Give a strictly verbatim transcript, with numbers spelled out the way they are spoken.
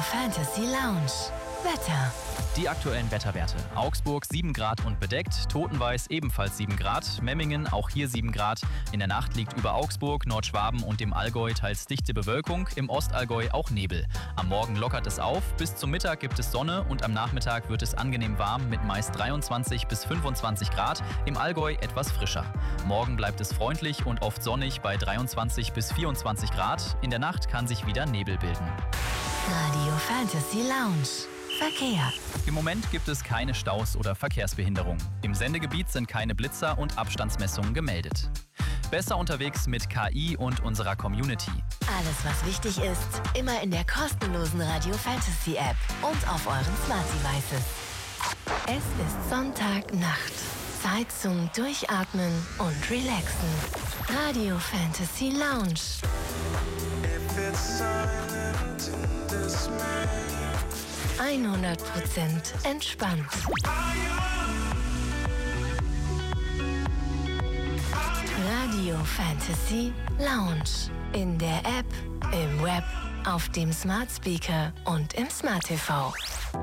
Fantasy Lounge. Wetter. Die aktuellen Wetterwerte. Augsburg sieben Grad und bedeckt, Totenvais ebenfalls sieben Grad, Memmingen auch hier sieben Grad. In der Nacht liegt über Augsburg, Nordschwaben und dem Allgäu teils dichte Bewölkung, im Ostallgäu auch Nebel. Am Morgen lockert es auf, bis zum Mittag gibt es Sonne und am Nachmittag wird es angenehm warm mit meist dreiundzwanzig bis fünfundzwanzig Grad, im Allgäu etwas frischer. Morgen bleibt es freundlich und oft sonnig bei dreiundzwanzig bis vierundzwanzig Grad, in der Nacht kann sich wieder Nebel bilden. Radio Fantasy Lounge. Verkehr. Im Moment gibt es keine Staus oder Verkehrsbehinderung. Im Sendegebiet sind keine Blitzer und Abstandsmessungen gemeldet. Besser unterwegs mit K I und unserer Community. Alles, was wichtig ist, immer in der kostenlosen Radio Fantasy App und auf euren Smart Devices. Es ist Sonntagnacht. Zeit zum Durchatmen und Relaxen. Radio Fantasy Lounge. hundert Prozent entspannt. Radio Fantasy Lounge. In der App, im Web, auf dem Smart Speaker und im Smart T V.